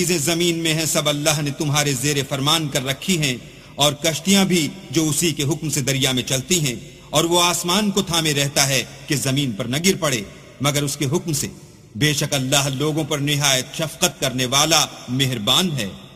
चीजें जमीन में हैं सब अल्लाह ने तुम्हारे जेरे फरमान कर रखी हैं, और कश्तियां भी जो उसी के हुक्म से दरिया में चलती हैं, और वो आसमान को थामे रहता है कि जमीन पर न गिर पड़े मगर उसके हुक्म से। बेशक अल्लाह लोगों पर निहायत शफकत करने वाला मेहरबान है।